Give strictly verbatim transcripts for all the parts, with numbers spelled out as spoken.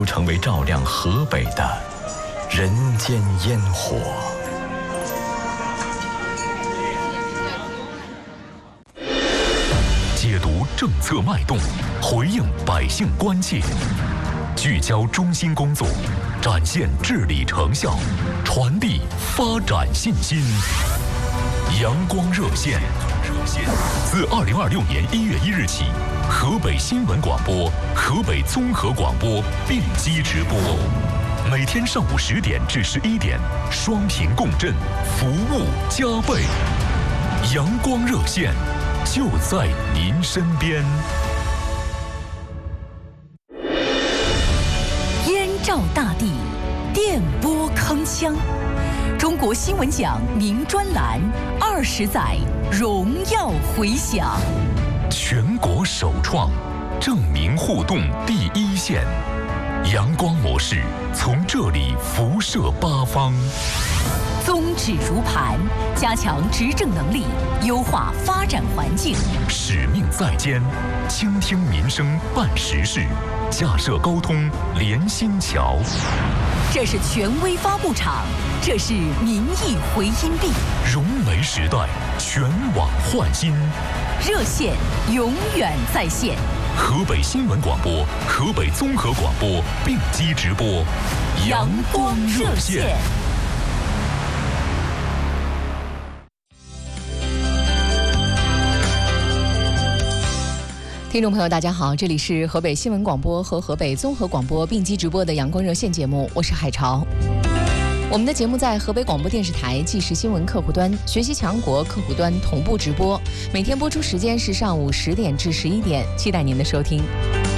成为照亮河北的人间烟火。解读政策脉动，回应百姓关切，聚焦中心工作，展现治理成效，传递发展信心。阳光热线，自二零二六年一月一日起，河北新闻广播、河北综合广播并机直播，每天上午十点至十一点，双频共振，服务加倍。阳光热线就在您身边。 燕照大地，电波铿锵。中国新闻奖名专栏二十载荣耀回响， 全国首创证明互动第一线，阳光模式从这里辐射八方。 宗旨如磐，加强执政能力，优化发展环境。 使命在肩，倾听民生办实事，架设沟通连心桥。 这是权威发布场，这是民意回音壁。 融媒时代，全网焕新。 热线永远在线。 河北新闻广播、河北综合广播并机直播， 阳光热线。听众朋友，大家好，这里是河北新闻广播和河北综合广播并机直播的阳光热线节目，我是海潮。我们的节目在河北广播电视台即时新闻客户端、学习强国客户端同步直播，每天播出时间是上午十点至十一点，期待您的收听。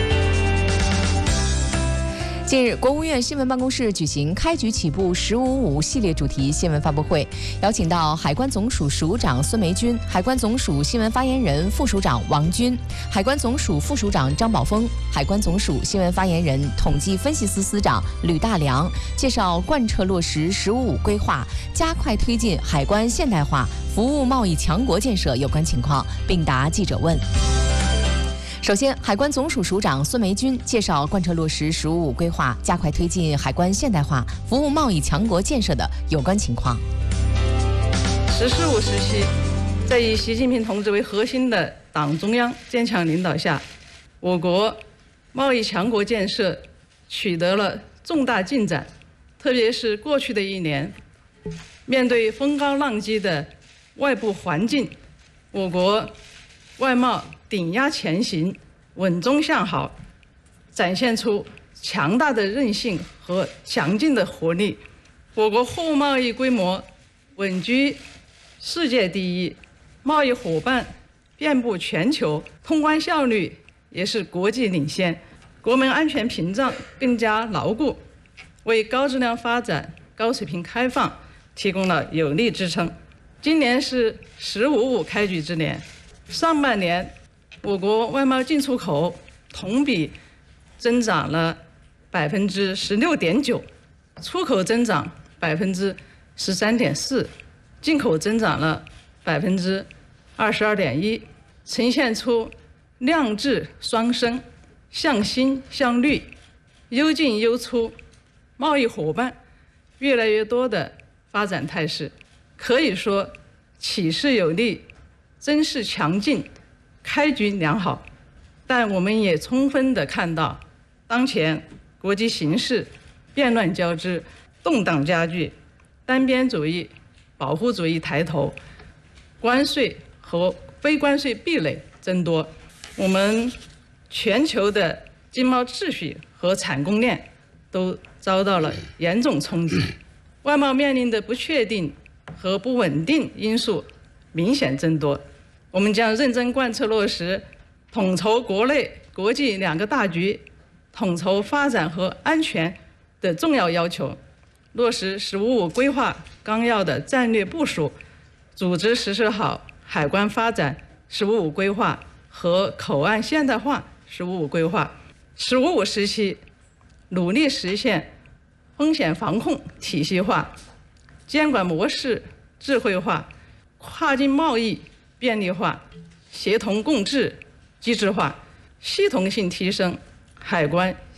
近日，国务院新闻办公室举行开局起步十五五系列主题新闻发布会，邀请到海关总署署长孙梅军、海关总署新闻发言人、副署长王军、海关总署副署长张宝峰、海关总署新闻发言人、统计分析司司长吕大良，介绍贯彻落实“十五五”规划，加快推进海关现代化、服务贸易强国建设有关情况，并答记者问。首先，海关总署署长孙梅军介绍贯彻落实“十五五”规划，加快推进海关现代化、服务贸易强国建设的有关情况。 十四五时期，在以习近平同志为核心的党中央坚强领导下，我国贸易强国建设取得了重大进展。特别是过去的一年，面对风高浪急的外部环境，我国外贸顶压前行，稳中向好，展现出强大的韧性和强劲的活力。我国货物贸易规模稳居世界第一，贸易伙伴遍布全球，通关效率也是国际领先，国门安全屏障更加牢固，为高质量发展、高水平开放提供了有力支撑。今年是“十五五”开局之年，上半年我国外贸进出口同比增长了百分之十六点九，出口增长百分之十三点四，进口增长了百分之二十二点一，呈现出量质双升、向新向绿、优进优出、贸易伙伴越来越多的发展态势。可以说，起势有力，争势强劲，开局良好。但我们也充分地看到，当前国际形势变乱交织，动荡加剧，单边主义、保护主义抬头，关税和非关税壁垒增多，我们全球的经贸秩序和产供链都遭到了严重冲击，外贸面临的不确定和不稳定因素明显增多。我们将认真贯彻落实统筹国内国际两个大局、统筹发展和安全的重要要求，落实“十五五”规划纲要的战略部署，组织实施好海关发展“十五五”规划和口岸现代化“十五五”规划。“十五五”时期，努力实现风险防控体系化、监管模式智慧化、跨境贸易便利化、协同共治机制化，系统性提升海关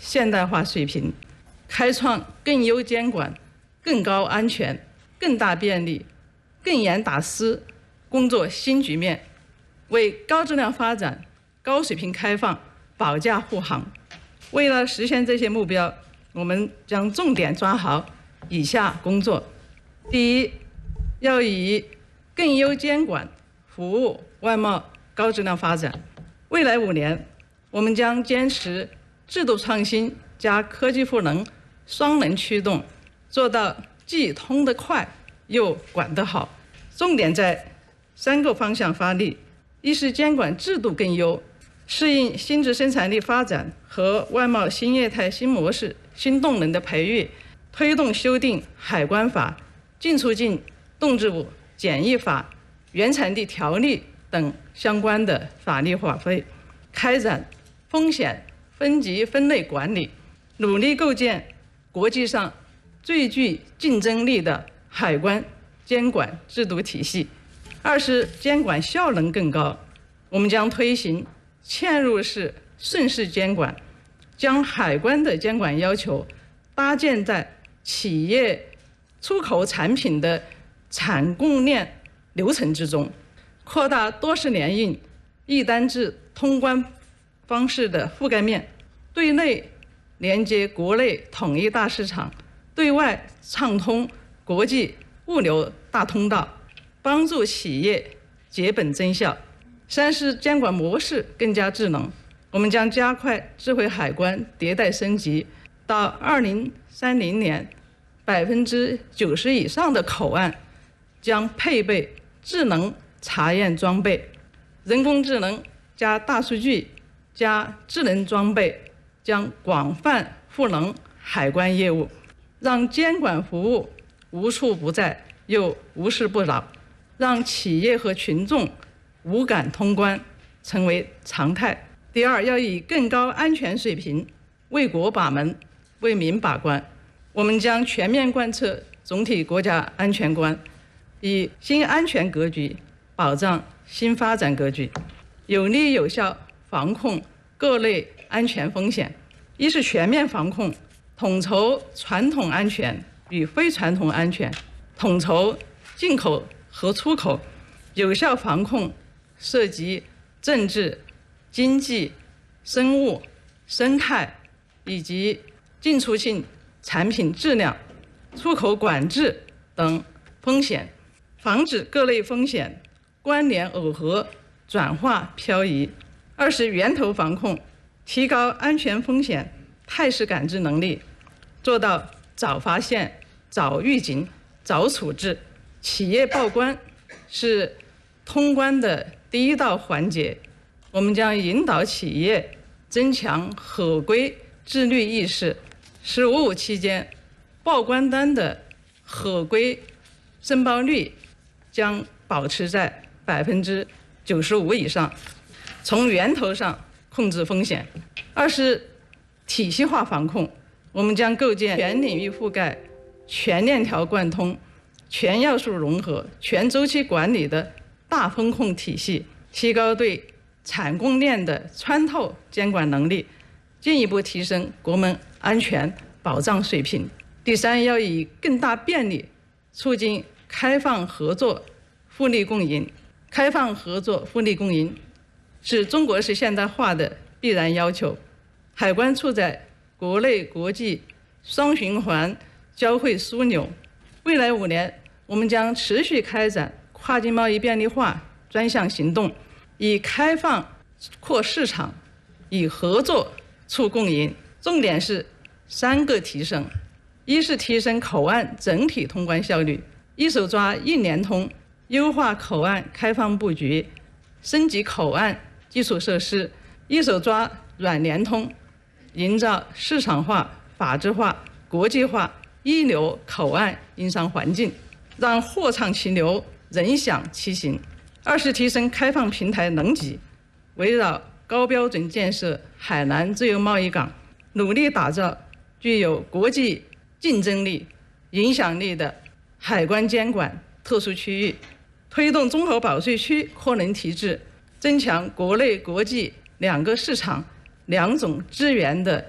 现代化水平，开创更优监管、更高安全、更大便利、更严打私工作新局面，为高质量发展、高水平开放保驾护航。为了实现这些目标，我们将重点抓好以下工作：第一，要以更优监管服务外贸高质量发展。未来五年，我们将坚持制度创新加科技赋能双能驱动，做到既通得快又管得好。重点在三个方向发力：一是监管制度更优，适应新质生产力发展和外贸新业态新模式新动能的培育，推动修订海关法、进出境动植物检疫法、原产地条例等相关的法律法规，开展风险分级分类管理，努力构建国际上最具竞争力的海关监管制度体系。二是监管效能更高，我们将推行嵌入式顺势监管，将海关的监管要求搭建在企业出口产品的产供链流程之中，扩大多式联运、一单制通关方式的覆盖面，对内连接国内统一大市场，对外畅通国际物流大通道，帮助企业节本增效。三是监管模式更加智能，我们将加快智慧海关迭代升级，到二零三零年，百分之九十以上的口岸将配备智能查验装备，人工智能加大数据加智能装备将广泛赋能海关业务，让监管服务无处不在又无事不扰，让企业和群众无感通关成为常态。第二，要以更高安全水平为国把门、为民把关。我们将全面贯彻总体国家安全观，以新安全格局保障新发展格局，有力有效防控各类安全风险。一是全面防控，统筹传统安全与非传统安全，统筹进口和出口，有效防控涉及政治、经济、生物、生态以及进出境产品质量、出口管制等风险，防止各类风险关联耦合、转化漂移。二是源头防控，提高安全风险态势感知能力，做到早发现、早预警、早处置。企业报关是通关的第一道环节，我们将引导企业增强合规自律意识。“十五五”期间，报关单的合规申报率将保持在百分之九十五以上，从源头上控制风险。二是体系化防控，我们将构建全领域覆盖、全链条贯通、全要素融合、全周期管理的大风控体系，提高对产供链的穿透监管能力，进一步提升国门安全保障水平。第三，要以更大便利促进开放合作互利共赢。开放合作互利共赢是中国式现代化的必然要求。海关处在国内国际双循环交汇枢纽，未来五年，我们将持续开展跨境贸易便利化专项行动，以开放扩市场，以合作促共赢。重点是三个提升：一是提升口岸整体通关效率，一手抓硬联通，优化口岸开放布局，升级口岸基础设施；一手抓软联通，营造市场化、法治化、国际化一流口岸营商环境，让货畅其流、人享其行。二是提升开放平台能级，围绕高标准建设海南自由贸易港，努力打造具有国际竞争力、影响力的海关监管特殊区域，推动综合保税区扩能提质，增强国内国际两个市场、两种资源的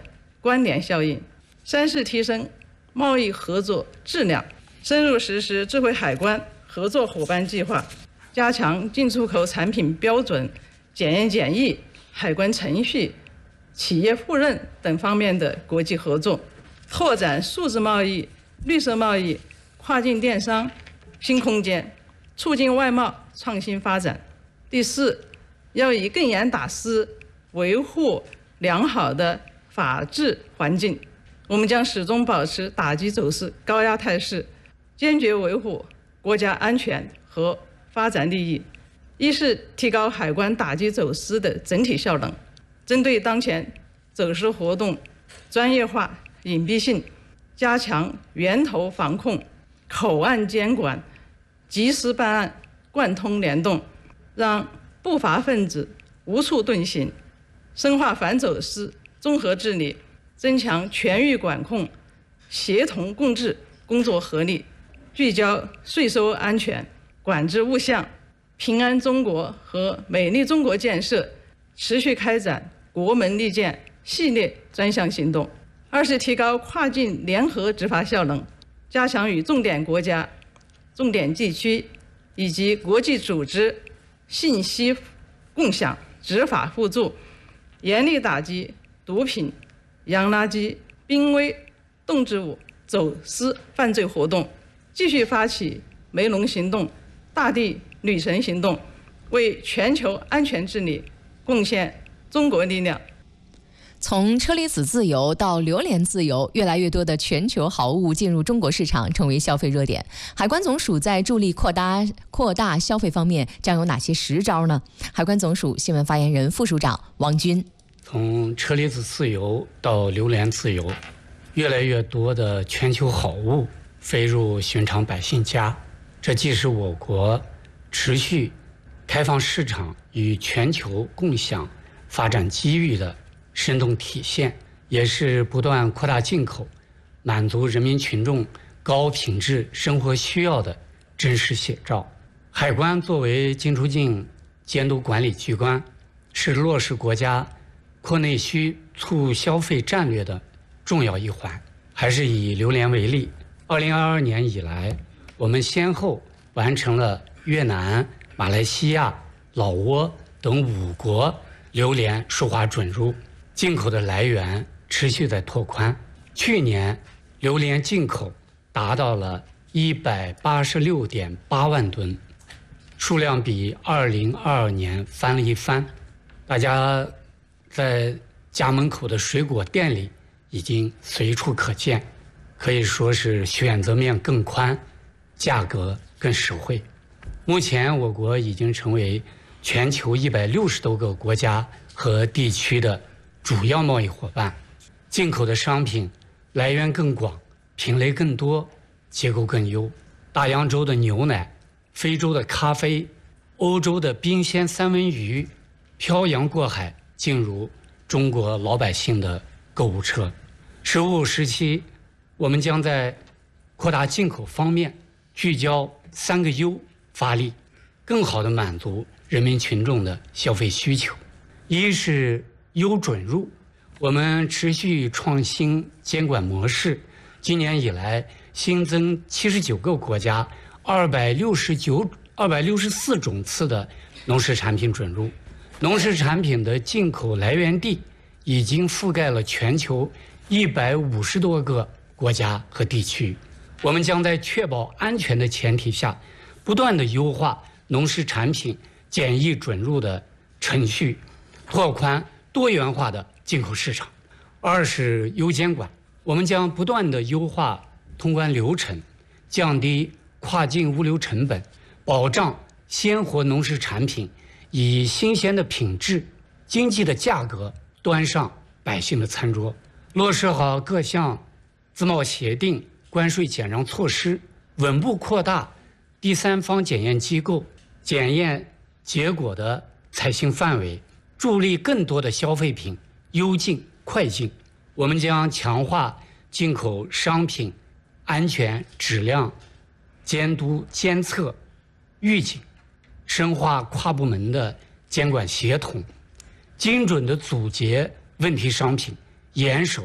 关联效应。三是提升贸易合作质量，深入实施智慧海关合作伙伴计划，加强进出口产品标准、检验检疫、海关程序、企业互认等方面的国际合作，拓展数字贸易、绿色贸易、跨境电商新空间，促进外贸创新发展。第四，要以更严打私，维护良好的法治环境。我们将始终保持打击走私高压态势，坚决维护国家安全和发展利益。一是提高海关打击走私的整体效能，针对当前走私活动专业化、隐蔽性，加强源头防控、口岸监管、及时办案、贯通联动，让不法分子无处遁形，深化反走私综合治理，增强全域管控、协同共治工作合力，聚焦税收安全、管制物项、平安中国和美丽中国建设，持续开展国门利剑系列专项行动。二是提高跨境联合执法效能，加强与重点国家、重点地区以及国际组织信息共享、执法互助，严厉打击毒品、洋垃圾、濒危动植物走私犯罪活动，继续发起梅龙行动、大地女神行动，为全球安全治理贡献中国力量。 从车厘子自由到榴莲自由，越来越多的全球好物进入中国市场，成为消费热点。海关总署在助力扩大扩大消费方面将有哪些实招呢？海关总署新闻发言人、副署长王军。 从车厘子自由到榴莲自由，越来越多的全球好物飞入寻常百姓家，这既是我国持续开放市场与全球共享发展机遇的生动体现，也是不断扩大进口、满足人民群众高品质生活需要的真实写照。海关作为进出境监督管理机关，是落实国家扩内需促消费战略的重要一环。还是以榴莲为例，二零二二年以来，我们先后完成了越南、马来西亚、老挝等五国榴莲数化准入，进口的来源持续在拓宽。去年榴莲进口达到了一百八十六点八万吨，数量比二零二二年翻了一番。大家在家门口的水果店里已经随处可见，可以说是选择面更宽，价格更实惠。目前我国已经成为全球一百六十多个国家和地区的主要贸易伙伴，进口的商品来源更广，品类更多，结构更优。大洋洲的牛奶、非洲的咖啡、欧洲的冰鲜三文鱼漂洋过海进入中国老百姓的购物车。十五时期，我们将在扩大进口方面聚焦三个优发力，更好地满足人民群众的消费需求。一是优准入，我们持续创新监管模式，今年以来新增七十九个国家二百六十九二百六十四种次的农事产品准入，农事产品的进口来源地已经覆盖了全球一百五十多个国家和地区。我们将在确保安全的前提下，不断地优化农事产品检疫准入的程序，拓宽多元化的进口市场。二是优监管，我们将不断地优化通关流程，降低跨境物流成本，保障鲜活农事产品以新鲜的品质、经济的价格端上百姓的餐桌。落实好各项自贸协定、关税减让措施，稳步扩大第三方检验机构检验结果的采信范围，助力更多的消费品优进快进。我们将强化进口商品安全质量监督监测预警，深化跨部门的监管协同，精准地阻截问题商品，严守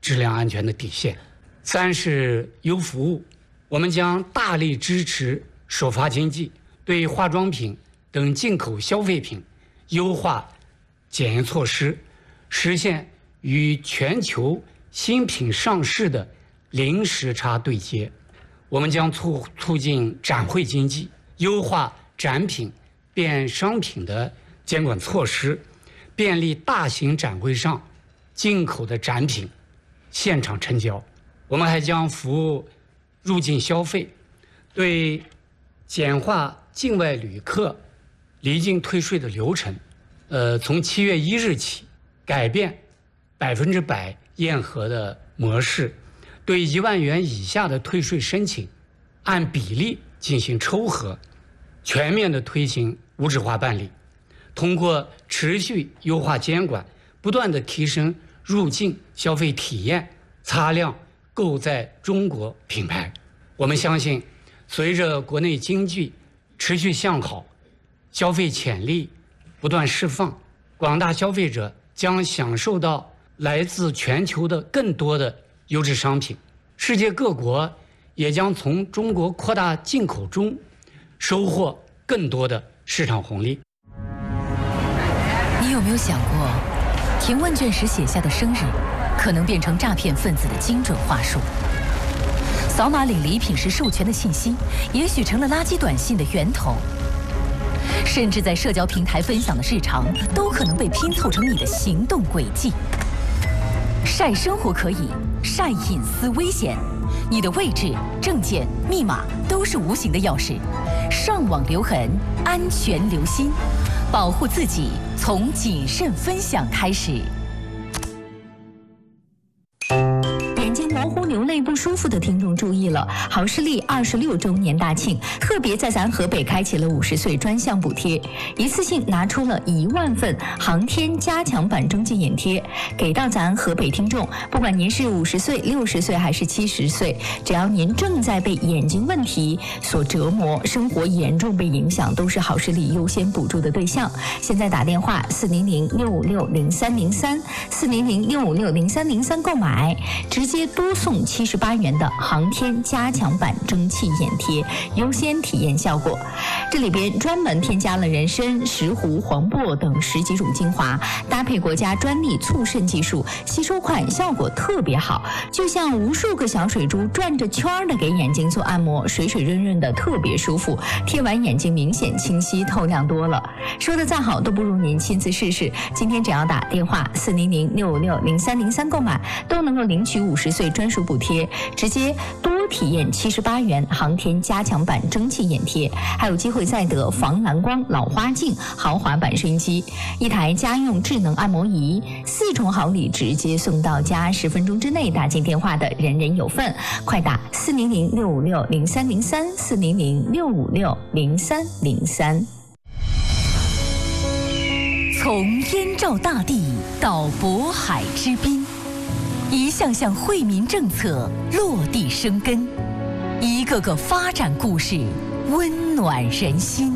质量安全的底线。三是优服务，我们将大力支持首发经济，对化妆品等进口消费品优化检验措施，实现与全球新品上市的零时差对接。我们将促促进展会经济，优化展品变商品的监管措施，便利大型展会上进口的展品现场成交。我们还将服务入境消费，对简化境外旅客离境退税的流程，呃，从七月一日起改变百分之百验核的模式，对一万元以下的退税申请按比例进行抽核，全面的推行无纸化办理。通过持续优化监管，不断的提升入境消费体验，擦亮购在中国品牌。我们相信，随着国内经济持续向好，消费潜力不断释放，广大消费者将享受到来自全球的更多的优质商品，世界各国也将从中国扩大进口中收获更多的市场红利。 你有没有想过，填问卷时写下的生日，可能变成诈骗分子的精准话术？扫码领礼品时授权的信息，也许成了垃圾短信的源头。甚至在社交平台分享的日常，都可能被拼凑成你的行动轨迹。晒生活可以，晒隐私危险。你的位置、证件、密码都是无形的钥匙。上网留痕，安全留心，保护自己从谨慎分享开始。眼睛模糊、流泪不舒服的听众注意了，好视力二十六周年大庆，特别在咱河北开启了五十岁专项补贴，一次性拿出了一万份航天加强版蒸汽眼贴，给到咱河北听众。不管您是五十岁、六十岁还是七十岁，只要您正在被眼睛问题所折磨，生活严重被影响，都是好视力优先补助的对象。现在打电话四零零六五六零三零三四零零六五六零三零三购买，直接多送七十八元的航天加强版蒸汽眼贴，优先体验效果。这里边专门添加了人参、石斛、黄柏等十几种精华，搭配国家专利促渗技术，吸收快，效果特别好，就像无数个小水珠转着圈的给眼睛做按摩，水水润润的，特别舒服。贴完眼睛明显清晰透亮多了，说的再好都不如您亲自试试。今天只要打电话四零零六五六零三零三购买，都能够领取五十岁专属补贴，直接多体验七十八元航天加强版蒸汽眼贴，还有机会再得防蓝光老花镜豪华版收音机，一台家用智能按摩仪，四重好礼直接送到家，十分钟之内打进电话的人人有份。快打四零零六五六零三零三四零零六五六零三零三。从燕赵大地到渤海之滨，一项项惠民政策落地生根，一个个发展故事温暖人心。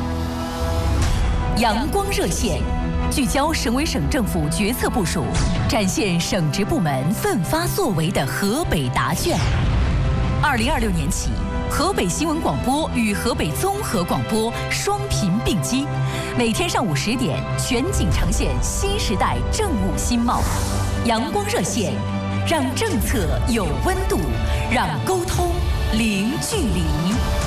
阳光热线聚焦省委省政府决策部署，展现省直部门奋发作为的河北答卷。二零二六年起，河北新闻广播与河北综合广播双频并机，每天上午十点全景呈现新时代政务新貌。阳光热线，让政策有温度，让沟通零距离。